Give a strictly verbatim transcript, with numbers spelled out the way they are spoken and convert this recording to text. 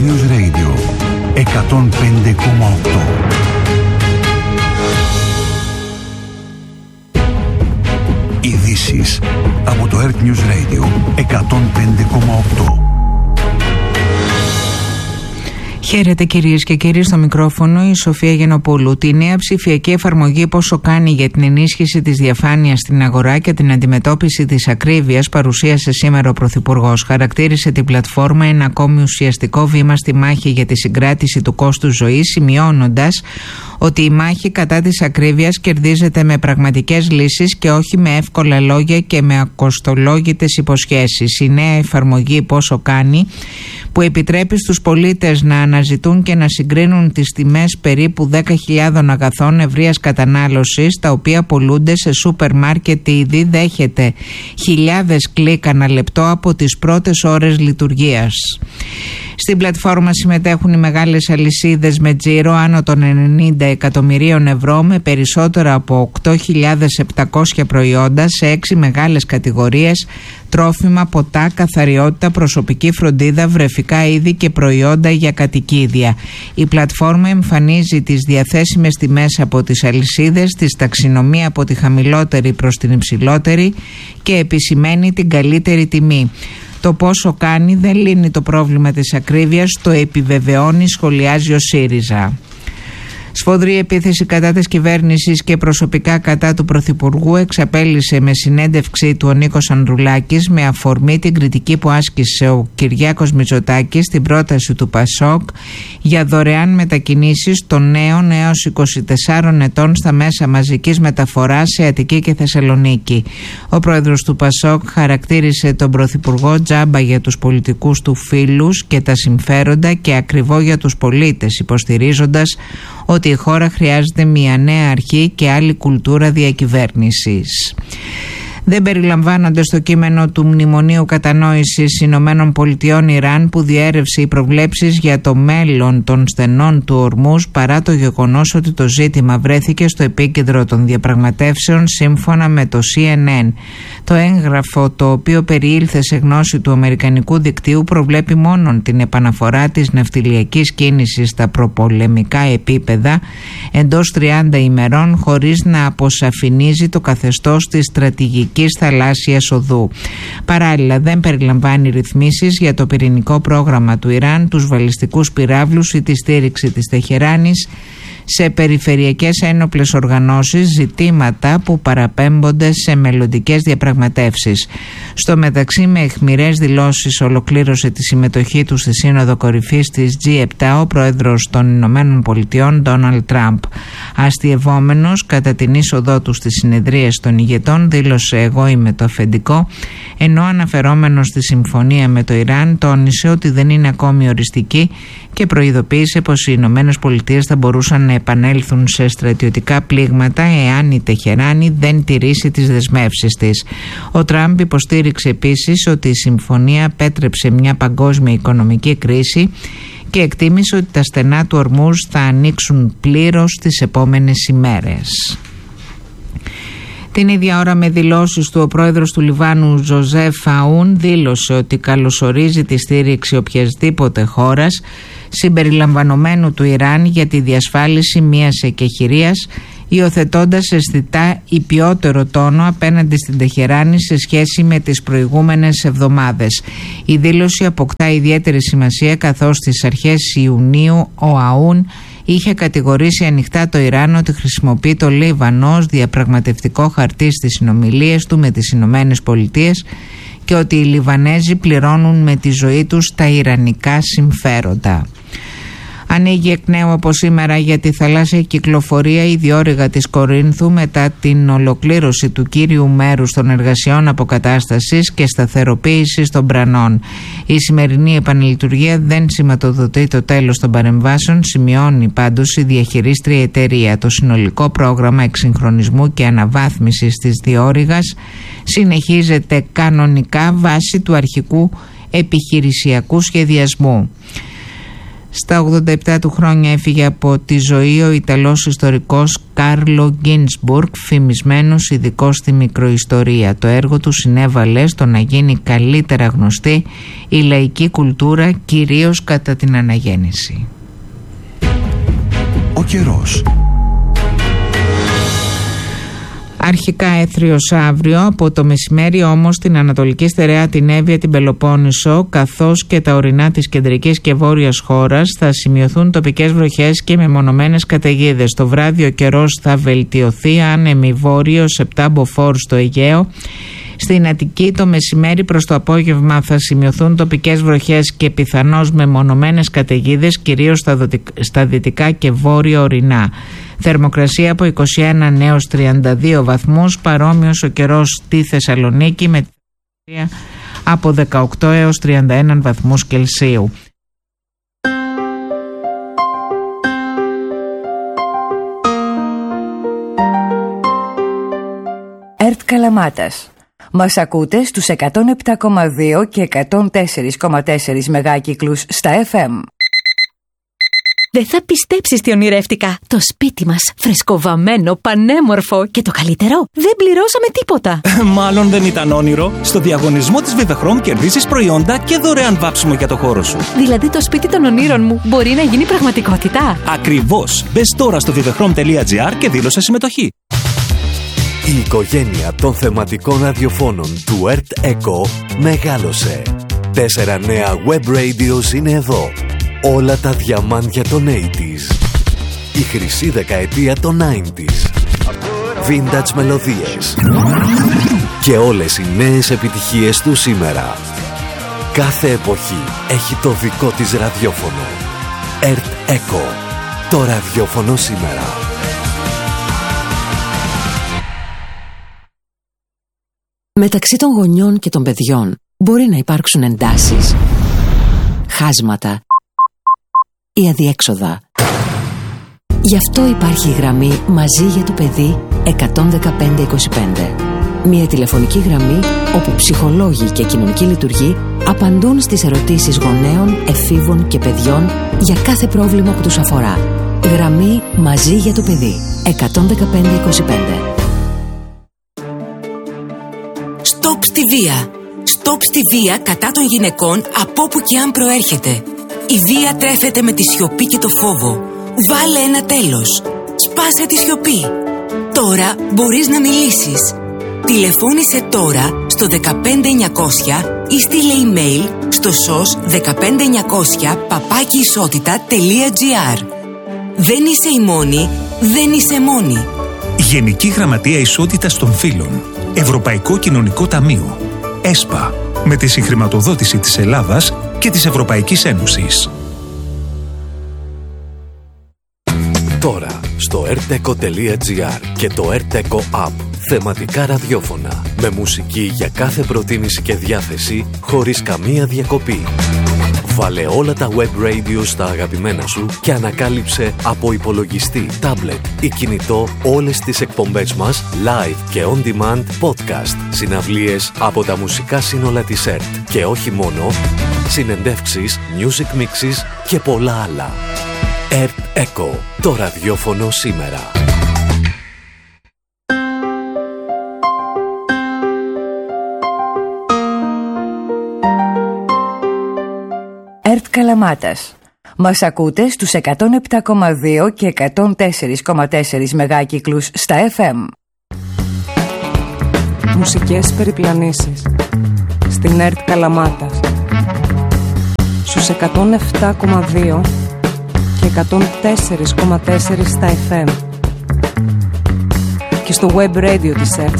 News Radio εκατόν πέντε κόμμα οκτώ. Ειδήσεις από το Earth News Radio εκατόν πέντε κόμμα οκτώ. Χαίρετε κυρίες και κύριοι, στο μικρόφωνο η Σοφία Γενοπούλου. Τη νέα ψηφιακή εφαρμογή «Πόσο κάνει» για την ενίσχυση της διαφάνειας στην αγορά και την αντιμετώπιση της ακρίβειας παρουσίασε σήμερα ο Πρωθυπουργός. Χαρακτήρισε την πλατφόρμα ένα ακόμη ουσιαστικό βήμα στη μάχη για τη συγκράτηση του κόστους ζωής, σημειώνοντας ότι η μάχη κατά της ακρίβειας κερδίζεται με πραγματικές λύσεις και όχι με εύκολα λόγια και με ακοστολόγητες υποσχέσεις. Η νέα εφαρμογή «Πόσο κάνει», που επιτρέπει στους πολίτες να αναζητούν και να συγκρίνουν τις τιμές περίπου δέκα χιλιάδων αγαθών ευρείας κατανάλωσης, τα οποία πολλούνται σε σούπερ μάρκετ ήδη, δέχεται χιλιάδες κλικ ανά λεπτό από τις πρώτες ώρες λειτουργίας. Στην πλατφόρμα συμμετέχουν οι μεγάλες αλυσίδες με τζίρο άνω των ενενήντα εκατομμυρίων ευρώ, με περισσότερα από οκτώ χιλιάδες επτακόσια προϊόντα σε έξι μεγάλες κατηγορίες: τρόφιμα, ποτά, καθαριότητα, προσωπική φροντίδα, βρεφικά είδη και προϊόντα για κατοικίδια. Η πλατφόρμα εμφανίζει τις διαθέσιμες τιμές από τις αλυσίδες, τις ταξινομεί από τη χαμηλότερη προς την υψηλότερη και επισημαίνει την καλύτερη τιμή. Το πόσο κάνει δεν λύνει το πρόβλημα της ακρίβειας, το επιβεβαιώνει, σχολιάζει ο ΣΥΡΙΖΑ. Σφοδρή επίθεση κατά της κυβέρνησης και προσωπικά κατά του Πρωθυπουργού εξαπέλυσε με συνέντευξή του ο Νίκος Ανδρουλάκης με αφορμή την κριτική που άσκησε ο Κυριάκος Μητσοτάκης στην πρόταση του ΠΑΣΟΚ για δωρεάν μετακινήσεις των νέων έως είκοσι τεσσάρων ετών στα μέσα μαζικής μεταφοράς σε Αττική και Θεσσαλονίκη. Ο πρόεδρος του ΠΑΣΟΚ χαρακτήρισε τον Πρωθυπουργό τζάμπα για τους πολιτικούς του φίλους και τα συμφέροντα και ακριβό για τους πολίτες, υποστηρίζοντας ότι η χώρα χρειάζεται μια νέα αρχή και άλλη κουλτούρα διακυβέρνησης. Δεν περιλαμβάνονται στο κείμενο του Μνημονίου Κατανόησης Ηνωμένων Πολιτειών Ιράν, που διέρευσε οι προβλέψεις για το μέλλον των στενών του Ορμούζ, παρά το γεγονός ότι το ζήτημα βρέθηκε στο επίκεντρο των διαπραγματεύσεων, σύμφωνα με το σι εν εν. Το έγγραφο, το οποίο περιήλθε σε γνώση του αμερικανικού δικτύου, προβλέπει μόνον την επαναφορά της ναυτιλιακής κίνησης στα προπολεμικά επίπεδα εντός τριάντα ημερών, χωρίς να αποσαφηνίζει το καθεστώς της στρατηγικής θαλάσσιας οδού. Παράλληλα, δεν περιλαμβάνει ρυθμίσεις για το πυρηνικό πρόγραμμα του Ιράν, τους βαλιστικούς πυράβλους ή τη στήριξη της Τεχεράνης σε περιφερειακές ένοπλες οργανώσεις, ζητήματα που παραπέμπονται σε μελλοντικές διαπραγματεύσεις. Στο μεταξύ, με αιχμηρές δηλώσεις ολοκλήρωσε τη συμμετοχή του στη Σύνοδο Κορυφής της τζι επτά ο πρόεδρος των Ηνωμένων Πολιτειών Ντόναλντ Τραμπ. Αστειευόμενος κατά την είσοδό του στις συνεδρίες των ηγετών, δήλωσε «Εγώ είμαι το αφεντικό», ενώ αναφερόμενος στη συμφωνία με το Ιράν τόνισε ότι δεν είναι ακόμη οριστική και προειδοποίησε πως οι Ηνωμένες Πολιτείες θα μπορούσαν να επανέλθουν σε στρατιωτικά πλήγματα εάν η Τεχεράνη δεν τηρήσει τις δεσμεύσεις της. Ο Τραμπ υποστήριξε επίσης ότι η συμφωνία απέτρεψε μια παγκόσμια οικονομική κρίση και εκτίμησε ότι τα στενά του Ορμούζ θα ανοίξουν πλήρως τις επόμενες ημέρες. Την ίδια ώρα, με δηλώσεις του, ο πρόεδρος του Λιβάνου Ζωζέφ Αούν δήλωσε ότι καλωσορίζει τη στήριξη οποιασδήποτε χώρας, συμπεριλαμβανομένου του Ιράν, για τη διασφάλιση μιας εκεχηρίας, υιοθετώντας αισθητά υπιότερο τόνο απέναντι στην Τεχεράνη σε σχέση με τις προηγούμενες εβδομάδες. Η δήλωση αποκτά ιδιαίτερη σημασία καθώς στις αρχές Ιουνίου ο Αούν είχε κατηγορήσει ανοιχτά το Ιράν ότι χρησιμοποιεί το Λίβανο ως διαπραγματευτικό χαρτί στις συνομιλίες του με τις Ηνωμένες Πολιτείες και ότι οι Λιβανέζοι πληρώνουν με τη ζωή τους τα ιρανικά συμφέροντα. Ανοίγει εκ νέου από σήμερα για τη θαλάσσια κυκλοφορία η διόρυγα της Κορίνθου μετά την ολοκλήρωση του κύριου μέρους των εργασιών αποκατάστασης και σταθεροποίησης των Πρανών. Η σημερινή επανελειτουργία δεν σηματοδοτεί το τέλος των παρεμβάσεων, σημειώνει πάντως η διαχειρίστρια εταιρεία. Το συνολικό πρόγραμμα εξυγχρονισμού και αναβάθμισης της διόρυγας συνεχίζεται κανονικά βάσει του αρχικού επιχειρησιακού σχεδιασμού. Στα ογδόντα επτά του χρόνια έφυγε από τη ζωή ο Ιταλός ιστορικός Κάρλο Γκίνσμπουργκ, φημισμένος ειδικός στη μικροϊστορία. Το έργο του συνέβαλε στο να γίνει καλύτερα γνωστή η λαϊκή κουλτούρα, κυρίως κατά την αναγέννηση. Ο καιρός. Αρχικά έθριος αύριο, από το μεσημέρι όμως στην Ανατολική Στερεά, την Εύβοια, την Πελοπόννησο καθώς και τα ορεινά της κεντρικής και βόρειας χώρας θα σημειωθούν τοπικές βροχές και μεμονωμένες καταιγίδες. Το βράδυ ο καιρός θα βελτιωθεί, άνεμοι βόρειος επτά μποφόρ στο Αιγαίο. Στην Αττική το μεσημέρι προς το απόγευμα θα σημειωθούν τοπικές βροχές και πιθανώς μεμονωμένες καταιγίδες, κυρίως στα δυτικά και βόρεια ορεινά. Θερμοκρασία από είκοσι ένα έως τριάντα δύο βαθμούς, παρόμοιος ο καιρός στη Θεσσαλονίκη με θερμοκρασία από δεκαοκτώ έως τριάντα ένα βαθμούς Κελσίου. ΕΡΤ Καλαμάτας. Μας ακούτε στους εκατόν επτά κόμμα δύο και εκατόν τέσσερα κόμμα τέσσερα μεγάκυκλους στα εφ εμ. Δεν θα πιστέψεις τι ονειρεύτηκα. Το σπίτι μας, φρεσκοβαμμένο, πανέμορφο και το καλύτερο, δεν πληρώσαμε τίποτα. Μάλλον δεν ήταν όνειρο. Στο διαγωνισμό της Vivechrome κερδίζεις προϊόντα και δωρεάν βάψιμο για το χώρο σου. Δηλαδή το σπίτι των ονείρων μου μπορεί να γίνει πραγματικότητα. Ακριβώς. Μπες τώρα στο vivechrome τελεία gr και δήλωσε συμμετοχή. Η οικογένεια των θεματικών ραδιοφώνων του ΕΡΤ Echo μεγάλωσε. Τέσσερα νέα web radios είναι εδώ. Όλα τα διαμάντια των ογδόντα. Η χρυσή δεκαετία των ενενήντα. Vintage μελωδίες. Και όλες οι νέες επιτυχίες του σήμερα. Κάθε εποχή έχει το δικό της ραδιόφωνο. ΕΡΤ Echo. Το ραδιόφωνο σήμερα. Μεταξύ των γονιών και των παιδιών μπορεί να υπάρξουν εντάσεις, χάσματα ή αδιέξοδα. Γι' αυτό υπάρχει η γραμμή Μαζί για το παιδί εκατόν δεκαπέντε είκοσι πέντε. Μια τηλεφωνική γραμμή όπου ψυχολόγοι και κοινωνικοί λειτουργοί απαντούν στις ερωτήσεις γονέων, εφήβων και παιδιών για κάθε πρόβλημα που τους αφορά. Γραμμή Μαζί για το παιδί εκατόν δεκαπέντε είκοσι πέντε. Στοπ στη βία. Στοπ στη βία κατά των γυναικών από όπου και αν προέρχεται. Η βία τρέφεται με τη σιωπή και το φόβο. Βάλε ένα τέλος. Σπάσε τη σιωπή. Τώρα μπορείς να μιλήσεις. Τηλεφώνησε τώρα στο δεκαπέντε εννιακόσια ή στείλε email στο σος δεκαπέντε εννιακόσια παπάκι ισότητα τελεία τζι άρ. Δεν είσαι η μόνη, δεν είσαι μόνη. Γενική Γραμματεία Ισότητας των Φύλων. Ευρωπαϊκό Κοινωνικό Ταμείο. ΕΣΠΑ. Με τη συγχρηματοδότηση της Ελλάδας και της Ευρωπαϊκής Ένωσης. Τώρα στο ερτ εκο τελεία τζι άρ και το ερτ Echo App. Θεματικά ραδιόφωνα. Με μουσική για κάθε προτίμηση και διάθεση, χωρίς καμία διακοπή. Βάλε όλα τα web radio στα αγαπημένα σου και ανακάλυψε από υπολογιστή, τάμπλετ ή κινητό όλες τις εκπομπές μας live και on demand podcast, συναυλίες από τα μουσικά σύνολα της ΕΡΤ και όχι μόνο, συνεντεύξεις, music mixes και πολλά άλλα. ΕΡΤ Echo, το ραδιόφωνο σήμερα. ΕΡΤ Καλαμάτας. Μας ακούτε στους εκατόν επτά κόμμα δύο και εκατόν τέσσερα κόμμα τέσσερα μεγάκυκλους στα εφ εμ. Μουσικές περιπλανήσεις στην ΕΡΤ Καλαμάτας στους εκατόν επτά κόμμα δύο και εκατόν τέσσερα κόμμα τέσσερα στα εφ εμ και στο web radio της ΕΡΤ